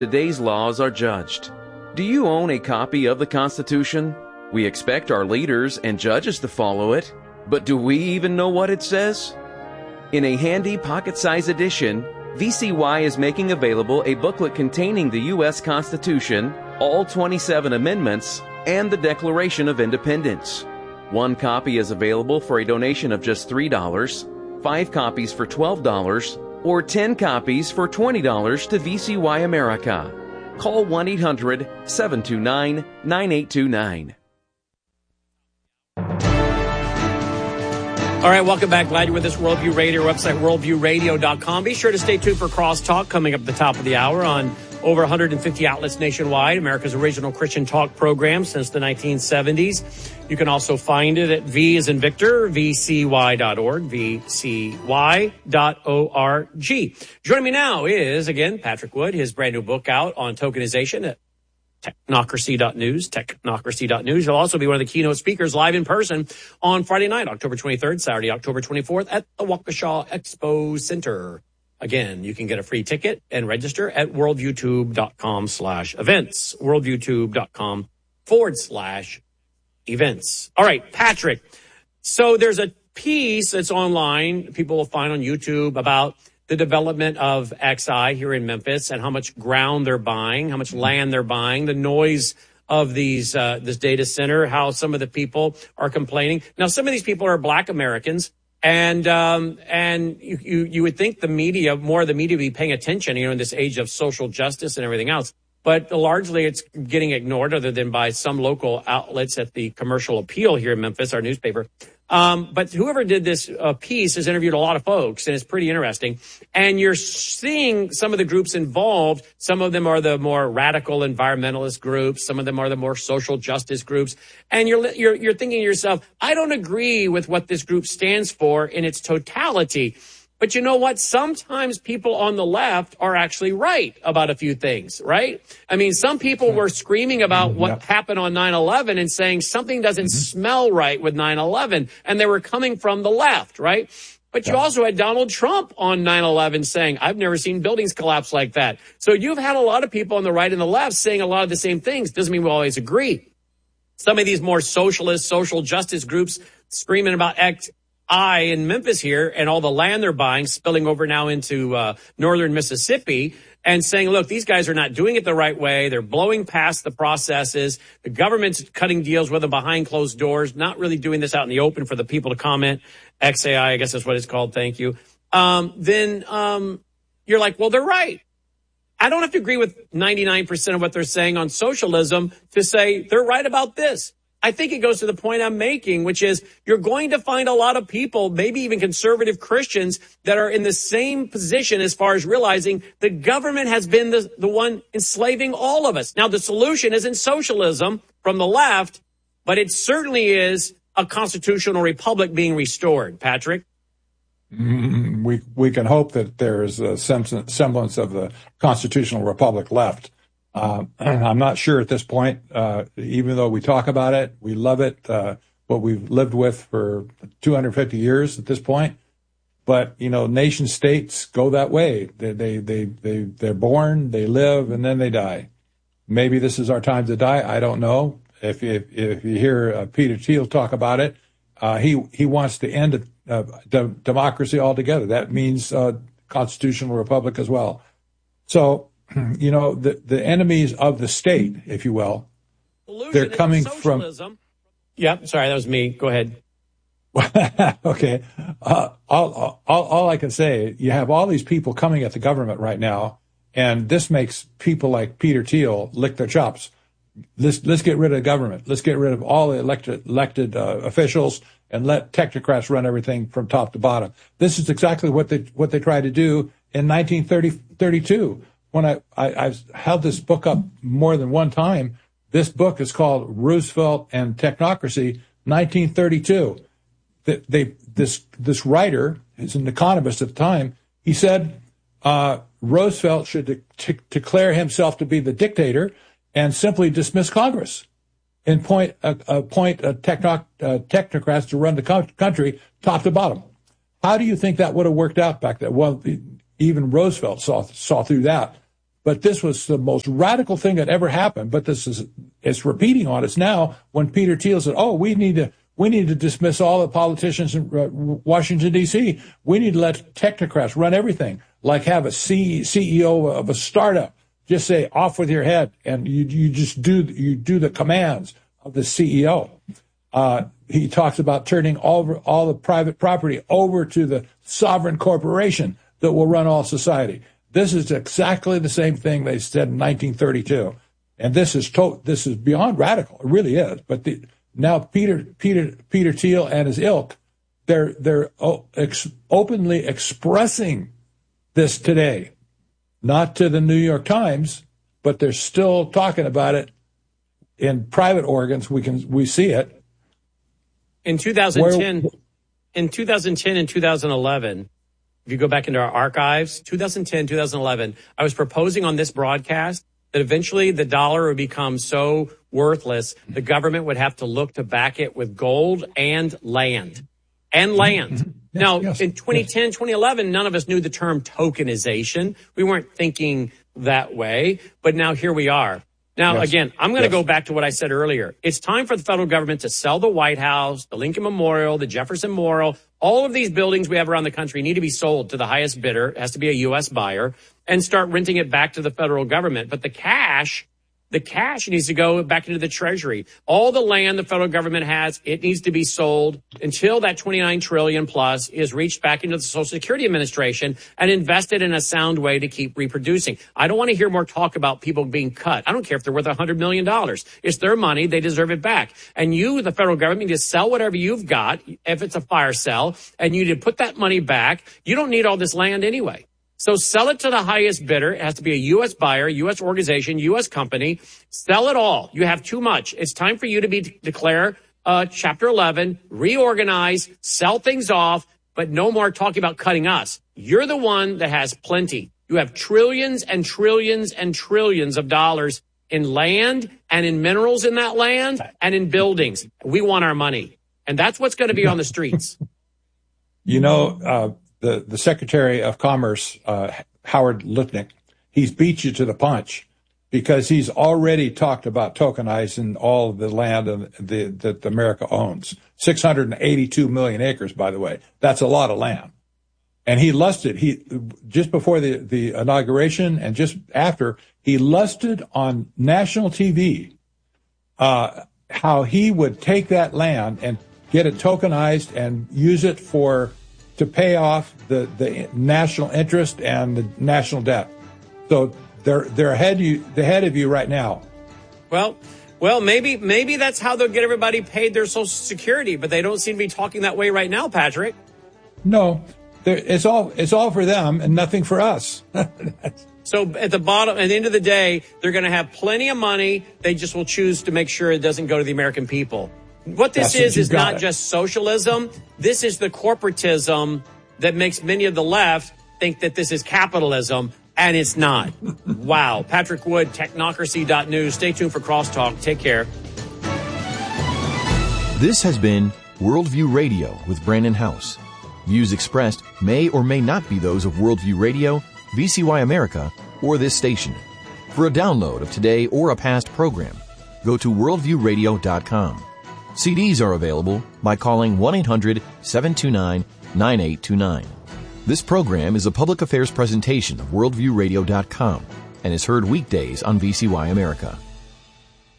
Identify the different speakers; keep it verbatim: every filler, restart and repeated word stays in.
Speaker 1: Today's laws are judged. Do you own a copy of the Constitution? We expect our leaders and judges to follow it, but do we even know what it says? In a handy pocket-sized edition, V C Y is making available a booklet containing the U S Constitution, all twenty-seven amendments, and the Declaration of Independence. One copy is available for a donation of just three dollars, five copies for twelve dollars, or ten copies for twenty dollars to V C Y America. Call one eight hundred, seven two nine, nine eight two nine.
Speaker 2: All right, welcome back. Glad you're with us. Worldview Radio, website worldview radio dot com. Be sure to stay tuned for Crosstalk coming up at the top of the hour on over one hundred fifty outlets nationwide, America's original Christian talk program since the nineteen seventies. You can also find it at V as in Victor, V C Y dot org, V C Y dot org. Joining me now is, again, Patrick Wood, his brand new book out on tokenization at technocracy dot news, technocracy dot news. He'll also be one of the keynote speakers live in person on Friday night, October twenty-third, Saturday, October twenty-fourth at the Waukesha Expo Center. Again, you can get a free ticket and register at worldviewtube.com slash events, worldviewtube.com forward slash events. All right, Patrick. So there's a piece that's online people will find on YouTube about the development of X I here in Memphis and how much ground they're buying, how much land they're buying, the noise of these uh, this data center, how some of the people are complaining. Now, some of these people are Black Americans. And, um, and you, you, you would think the media, more of the media would be paying attention, you know, in this age of social justice and everything else. But largely it's getting ignored other than by some local outlets at the Commercial Appeal here in Memphis, our newspaper. Um, but whoever did this uh, piece has interviewed a lot of folks, and it's pretty interesting. And you're seeing some of the groups involved. Some of them are the more radical environmentalist groups. Some of them are the more social justice groups. And you're you're you're thinking to yourself, I don't agree with what this group stands for in its totality. But you know what? Sometimes people on the left are actually right about a few things, right? I mean, some people were screaming about what yep. happened on nine eleven and saying something doesn't mm-hmm. smell right with nine eleven. And they were coming from the left, right? But you also had Donald Trump on nine eleven saying, I've never seen buildings collapse like that. So you've had a lot of people on the right and the left saying a lot of the same things. Doesn't mean we always agree. Some of these more socialist, social justice groups screaming about X. I in Memphis here and all the land they're buying spilling over now into uh, northern Mississippi and saying, look, these guys are not doing it the right way. They're blowing past the processes. The government's cutting deals with them behind closed doors, not really doing this out in the open for the people to comment. X A I, I guess that's what it's called. Thank you. Um, then um, you're like, well, they're right. I don't have to agree with ninety-nine percent of what they're saying on socialism to say they're right about this. I think it goes to the point I'm making, which is you're going to find a lot of people, maybe even conservative Christians, that are in the same position as far as realizing the government has been the, the one enslaving all of us. Now, the solution isn't socialism from the left, but it certainly is a constitutional republic being restored. Patrick?
Speaker 3: Mm, we we can hope that there is a semblance of the constitutional republic left. Uh, I'm not sure at this point, uh, even though we talk about it, we love it, uh, what we've lived with for two hundred fifty years at this point. But, you know, nation states go that way. They, they, they, they, they're born, they live, and then they die. Maybe this is our time to die. I don't know. If you, if you hear uh, Peter Thiel talk about it, uh, he, he wants to end uh, de- democracy altogether. That means uh, constitutional republic as well. So, you know, the, the enemies of the state, if you will, Illusion they're coming from.
Speaker 2: Yeah, sorry, that was me. Go ahead.
Speaker 3: Okay. Uh, all, all, all I can say, you have all these people coming at the government right now, and this makes people like Peter Thiel lick their chops. Let's, let's get rid of the government. Let's get rid of all the elected, elected uh, officials and let technocrats run everything from top to bottom. This is exactly what they, what they tried to do in nineteen thirty-two. When I, I, I've held this book up more than one time, this book is called Roosevelt and Technocracy, nineteen thirty-two. They, they, this, this writer is an economist at the time. He said, uh, Roosevelt should de- t- declare himself to be the dictator and simply dismiss Congress and point, uh, appoint uh, techno- uh, technocrats to run the co- country top to bottom. How do you think that would have worked out back then? Well, even Roosevelt saw, saw through that. But this was the most radical thing that ever happened. But this is, it's repeating on us now when Peter Thiel said, oh, we need to, we need to dismiss all the politicians in uh, Washington, D C. We need to let technocrats run everything, like have a C- CEO of a startup just say, off with your head. And you, you just do, you do the commands of the C E O. Uh, he talks about turning all, all the private property over to the sovereign corporation that will run all society. This is exactly the same thing they said in nineteen thirty-two. And this is to, this is beyond radical. It really is. But the, now Peter, Peter, Peter Thiel and his ilk, they're, they're ex, openly expressing this today, not to the New York Times, but they're still talking about it in private organs. We can, we see it.
Speaker 2: In two thousand ten, Where, in two thousand ten and two thousand eleven, if you go back into our archives, two thousand ten, two thousand eleven, I was proposing on this broadcast that eventually the dollar would become so worthless, the government would have to look to back it with gold and land. And land. Mm-hmm. Yes, now, yes, in twenty ten, yes. twenty eleven, none of us knew the term tokenization. We weren't thinking that way, but now here we are. Now, yes. again, I'm going to yes. go back to what I said earlier. It's time for the federal government to sell the White House, the Lincoln Memorial, the Jefferson Memorial. All of these buildings we have around the country need to be sold to the highest bidder. It has to be a U S buyer, and start renting it back to the federal government. But the cash, the cash needs to go back into the Treasury. All the land the federal government has, it needs to be sold until that twenty-nine trillion plus is reached back into the Social Security Administration and invested in a sound way to keep reproducing. I don't want to hear more talk about people being cut. I don't care if they're worth one hundred million dollars. It's their money. They deserve it back. And you, the federal government, need to sell whatever you've got, if it's a fire sale, and you need to put that money back. You don't need all this land anyway. So sell it to the highest bidder. It has to be a U S buyer, U S organization, U S company. Sell it all. You have too much. It's time for you to be declare uh, Chapter eleven, reorganize, sell things off, but no more talking about cutting us. You're the one that has plenty. You have trillions and trillions and trillions of dollars in land and in minerals in that land and in buildings. We want our money. And that's what's going to be on the streets.
Speaker 3: You know, uh, The, the Secretary of Commerce, uh, Howard Lutnick, he's beat you to the punch because he's already talked about tokenizing all of the land the, that America owns. six hundred eighty-two million acres, by the way. That's a lot of land. And he lusted, he, just before the, the inauguration and just after, he lusted on national T V, uh, how he would take that land and get it tokenized and use it for to pay off the, the national interest and the national debt. So they're they're ahead you ahead of you right now.
Speaker 2: Well, well, maybe maybe that's how they'll get everybody paid their Social Security, but they don't seem to be talking that way right now, Patrick.
Speaker 3: No, it's all it's all for them and nothing for us.
Speaker 2: So at the bottom, at the end of the day, they're going to have plenty of money. They just will choose to make sure it doesn't go to the American people. What this That's is, is not it. just socialism. This is the corporatism that makes many of the left think that this is capitalism, and it's not. Wow. Patrick Wood, technocracy dot news. Stay tuned for Crosstalk. Take care.
Speaker 4: This has been Worldview Radio with Brandon House. Views expressed may or may not be those of Worldview Radio, V C Y America, or this station. For a download of today or a past program, go to worldview radio dot com. C Ds are available by calling one eight hundred seven two nine nine eight two nine. This program is a public affairs presentation of worldview radio dot com and is heard weekdays on V C Y America.